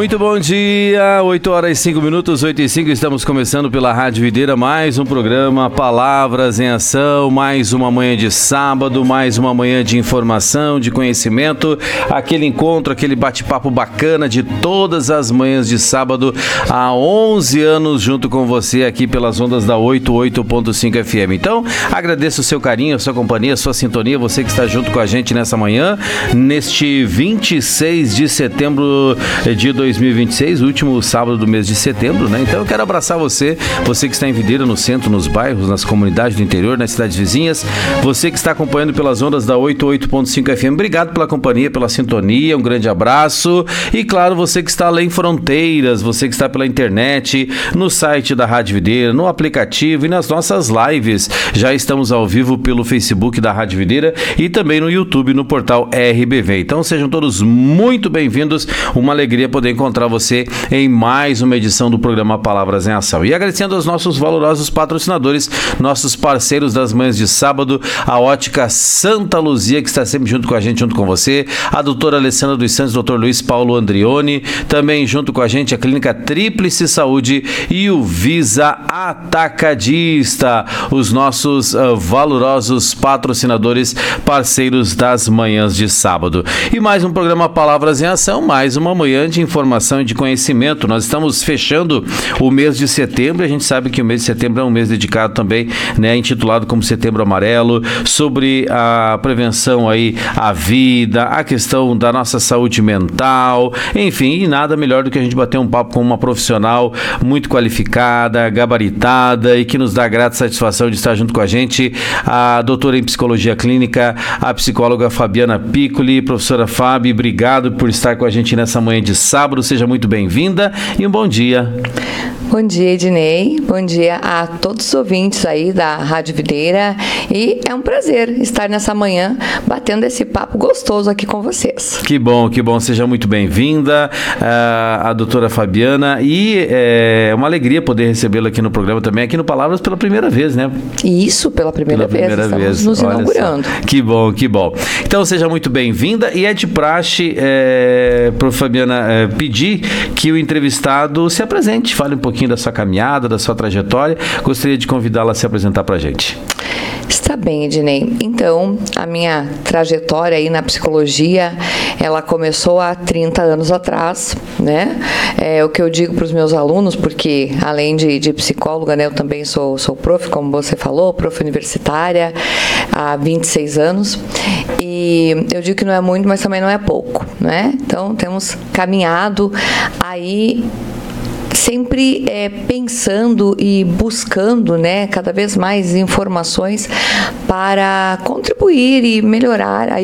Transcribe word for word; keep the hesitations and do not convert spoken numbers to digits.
Muito bom dia, oito horas e cinco minutos, oito e cinco, estamos começando pela Rádio Videira, mais um programa Palavras em Ação, mais uma manhã de sábado, mais uma manhã de informação, de conhecimento, aquele encontro, aquele bate-papo bacana de todas as manhãs de sábado, há onze anos junto com você aqui pelas ondas da oitenta e oito ponto cinco F M. Então, agradeço o seu carinho, a sua companhia, a sua sintonia, você que está junto com a gente nessa manhã, neste vinte e seis de setembro de dois mil e vinte e seis, último sábado do mês de setembro, né? Então eu quero abraçar você, você que está em Videira, no centro, nos bairros, nas comunidades do interior, nas cidades vizinhas, você que está acompanhando pelas ondas da oitenta e oito ponto cinco F M, obrigado pela companhia, pela sintonia, um grande abraço. E claro, você que está além fronteiras, você que está pela internet, no site da Rádio Videira, no aplicativo e nas nossas lives, já estamos ao vivo pelo Facebook da Rádio Videira e também no YouTube, no portal R B V. Então sejam todos muito bem-vindos, uma alegria poder encontrar você em mais uma edição do programa Palavras em Ação. E agradecendo aos nossos valorosos patrocinadores, nossos parceiros das manhãs de sábado, a Ótica Santa Luzia, que está sempre junto com a gente, junto com você, a doutora Alessandra dos Santos, doutor Luiz Paulo Andrioni, também junto com a gente a Clínica Tríplice Saúde e o Visa Atacadista, os nossos uh, valorosos patrocinadores, parceiros das manhãs de sábado. E mais um programa Palavras em Ação, mais uma manhã de informação e de conhecimento. Nós estamos fechando o mês de setembro, a gente sabe que o mês de setembro é um mês dedicado também, né, intitulado como Setembro Amarelo, sobre a prevenção aí à vida, a questão da nossa saúde mental, enfim, e nada melhor do que a gente bater um papo com uma profissional muito qualificada, gabaritada e que nos dá grata satisfação de estar junto com a gente, a doutora em Psicologia Clínica, a psicóloga Fabiana Piccoli. Professora Fábio, obrigado por estar com a gente nessa manhã de sábado, seja muito bem-vinda e um bom dia. Bom dia, Ednei, bom dia a todos os ouvintes aí da Rádio Videira e é um prazer estar nessa manhã batendo esse papo gostoso aqui com vocês. Que bom, que bom, seja muito bem-vinda a, a doutora Fabiana e é uma alegria poder recebê-la aqui no programa também, aqui no Palavras pela primeira vez, né? Isso, pela primeira pela vez, primeira estamos vez. nos Olha inaugurando. Só. Que bom, que bom. Então seja muito bem-vinda e é de praxe, é, para Fabiana, é, pedir que o entrevistado se apresente, fale um pouquinho da sua caminhada, da sua trajetória. Gostaria de convidá-la a se apresentar para a gente. Está bem, Ednei. Então, a minha trajetória aí na psicologia, ela começou há trinta anos atrás, né? É o que eu digo para os meus alunos, porque além de, de psicóloga, né, eu também sou, sou prof, como você falou, prof universitária, há vinte e seis anos. E eu digo que não é muito, mas também não é pouco, né? Então, temos caminhado aí sempre é, pensando e buscando, né, cada vez mais informações para contribuir e melhorar aí